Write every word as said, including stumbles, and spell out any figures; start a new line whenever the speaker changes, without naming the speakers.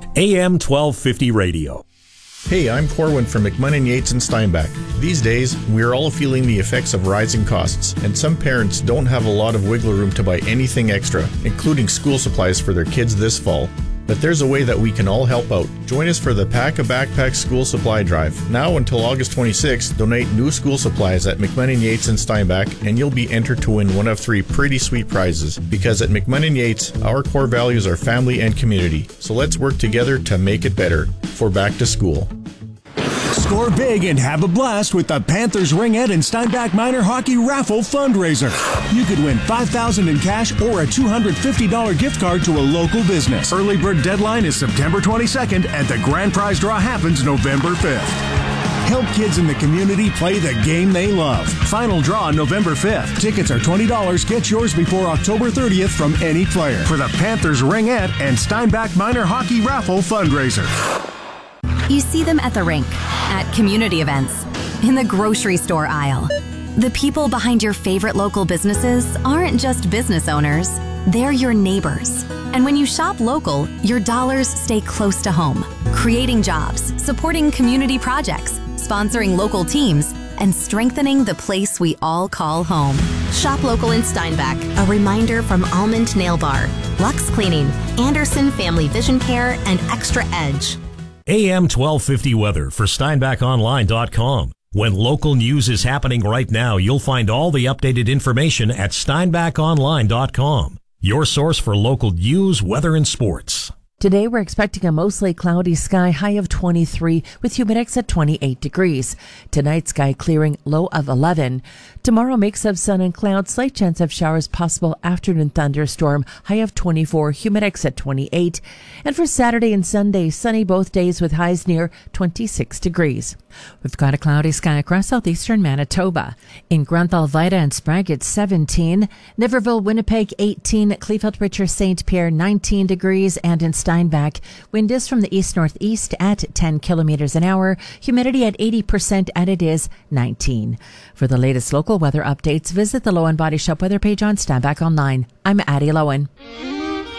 A M twelve fifty Radio.
Hey, I'm Corwin from McMunn Yates and Steinbach. These days, we're all feeling the effects of rising costs, and some parents don't have a lot of wiggle room to buy anything extra, including school supplies for their kids this fall. But there's a way that we can all help out. Join us for the Pack a Backpack School Supply Drive. Now until August twenty-sixth, donate new school supplies at McMunn Yates and Steinbach, and you'll be entered to win one of three pretty sweet prizes. Because at McMunn Yates, our core values are family and community. So let's work together to make it better for back to school.
Score big and have a blast with the Panthers Ringette and Steinbach Minor Hockey Raffle Fundraiser. You could win five thousand dollars in cash or a two hundred fifty dollars gift card to a local business. Early bird deadline is September twenty-second and the grand prize draw happens November fifth. Help kids in the community play the game they love. Final draw November fifth. Tickets are twenty dollars. Get yours before October thirtieth from any player for the Panthers Ringette and Steinbach Minor Hockey Raffle Fundraiser.
You see them at the rink, at community events, in the grocery store aisle. The people behind your favorite local businesses aren't just business owners, they're your neighbors. And when you shop local, your dollars stay close to home, creating jobs, supporting community projects, sponsoring local teams, and strengthening the place we all call home.
Shop local in Steinbach. A reminder from Almond Nail Bar, Lux Cleaning, Anderson Family Vision Care, and Extra Edge.
A M twelve fifty weather for Steinbach Online dot com. When local news is happening right now, you'll find all the updated information at Steinbach Online dot com. Your source for local news, weather, and sports.
Today, we're expecting a mostly cloudy sky, high of twenty-three, with humidex at twenty-eight degrees. Tonight, sky clearing, low of eleven. Tomorrow, mix of sun and clouds, slight chance of showers, possible afternoon thunderstorm, high of twenty-four, humidex at twenty-eight. And for Saturday and Sunday, sunny both days with highs near twenty-six degrees. We've got a cloudy sky across southeastern Manitoba. In Grunthal, Vida, and Sprague, it's seventeen. Niverville, Winnipeg, eighteen. Kleefeld, Richard, Saint Pierre, nineteen degrees. And in Steinbach, wind is from the east-northeast at ten kilometers an hour. Humidity at eighty percent, and it is nineteen. For the latest local weather updates, visit the Lowen Body Shop weather page on Steinbach Online. I'm Addie Lowen.